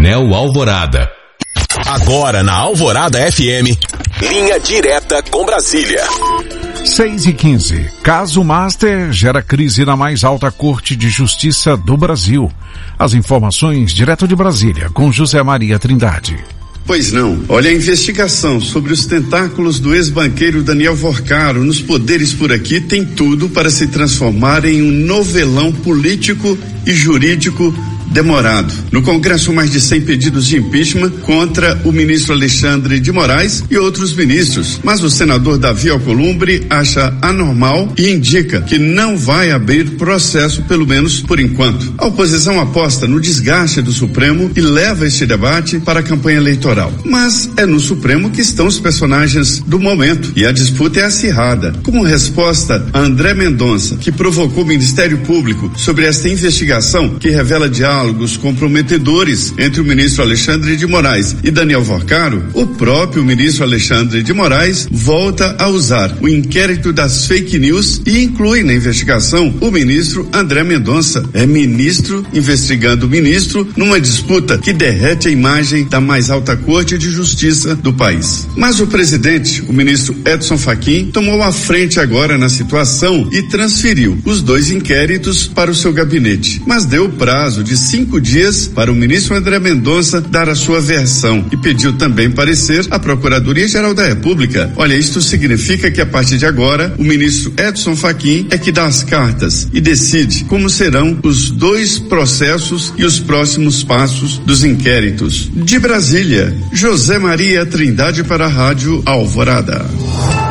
Coronel Alvorada. Agora na Alvorada FM, linha direta com Brasília. 6h15. Caso Master gera crise na mais alta Corte de Justiça do Brasil. As informações direto de Brasília, com José Maria Trindade. Pois não. Olha, a investigação sobre os tentáculos do ex-banqueiro Daniel Vorcaro nos poderes por aqui tem tudo para se transformar em um novelão político e jurídico demorado. No Congresso, mais de 100 pedidos de impeachment contra o ministro Alexandre de Moraes e outros ministros. Mas o senador Davi Alcolumbre acha anormal e indica que não vai abrir processo, pelo menos por enquanto. A oposição aposta no desgaste do Supremo e leva este debate para a campanha eleitoral. Mas é no Supremo que estão os personagens do momento e a disputa é acirrada. Como resposta a André Mendonça, que provocou o Ministério Público sobre esta investigação que revela diálogos comprometedores entre o ministro Alexandre de Moraes e Daniel Vorcaro, o próprio ministro Alexandre de Moraes volta a usar o inquérito das fake news e inclui na investigação o ministro André Mendonça. É ministro investigando ministro numa disputa que derrete a imagem da mais alta Corte de Justiça do país. Mas o presidente, o ministro Edson Fachin, tomou a frente agora na situação e transferiu os 2 inquéritos para o seu gabinete, mas deu prazo de 5 dias para o ministro André Mendonça dar a sua versão e pediu também parecer à Procuradoria-Geral da República. Olha, isto significa que a partir de agora o ministro Edson Fachin é que dá as cartas e decide como serão os 2 processos e os próximos passos dos inquéritos. De Brasília, José Maria Trindade para a Rádio Alvorada.